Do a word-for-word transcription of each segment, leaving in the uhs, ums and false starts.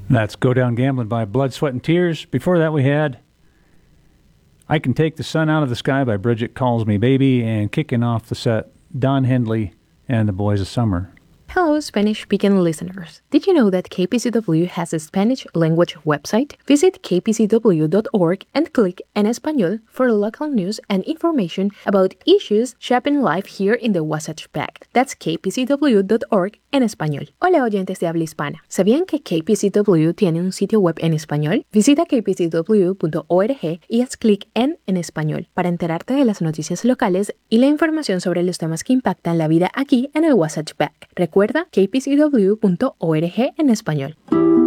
That's Go Down Gambling by Blood, Sweat, and Tears. Before that, we had I Can Take the Sun Out of the Sky by Bridget Calls Me Baby, and kicking off the set, Don Henley and the Boys of Summer. Hello, Spanish-speaking listeners. Did you know that K P C W has a Spanish language website? Visit k p c w dot org and click En Español for local news and information about issues shaping life here in the Wasatch Back. That's k p c w dot org en español. Hola, oyentes de habla hispana. ¿Sabían que K P C W tiene un sitio web en español? Visita k p c w punto org y haz clic en En Español para enterarte de las noticias locales y la información sobre los temas que impactan la vida aquí en el Wasatch Back. Recuerda k p c w punto org en español.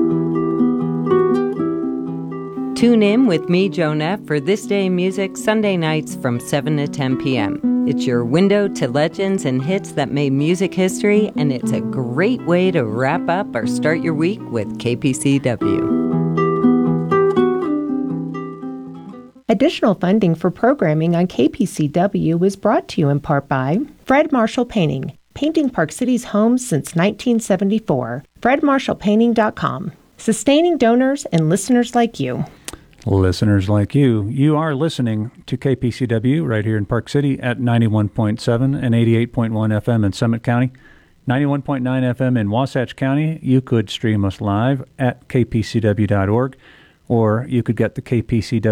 Tune in with me, Jonah, for This Day Music Sunday nights from seven to ten p.m. It's your window to legends and hits that made music history, and it's a great way to wrap up or start your week with K P C W. Additional funding for programming on K P C W is brought to you in part by Fred Marshall Painting, painting Park City's homes since nineteen seventy-four. fred marshall painting dot com. Sustaining donors and listeners like you. Listeners like you. You are listening to K P C W right here in Park City at ninety-one point seven and eighty-eight point one F M in Summit County, ninety-one point nine F M in Wasatch County. You could stream us live at k p c w dot org, or you could get the K P C W